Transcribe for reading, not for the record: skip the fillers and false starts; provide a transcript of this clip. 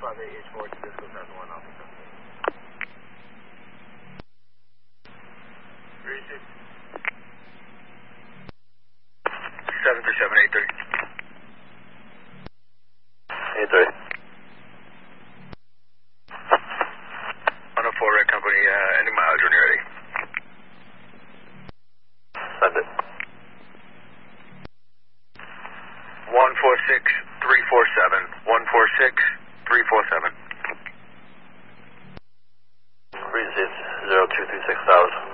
58H4 to Disco 71 officer. 36. 73783. 83. 104 Red Company, any mileage when you're ready. Send it. 146347. 146347. 360236,000.